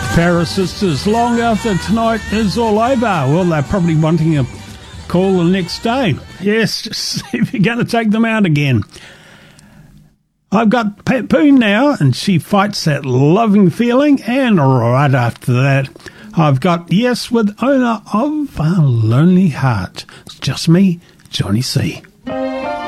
Para Sisters, long after tonight is all over. Well, they're probably wanting a call the next day. Yes, just see if you're going to take them out again. I've got Pat Poon now, and she fights that loving feeling. And right after that, I've got Yes with Owner of a Lonely Heart. It's just me, Johnny C.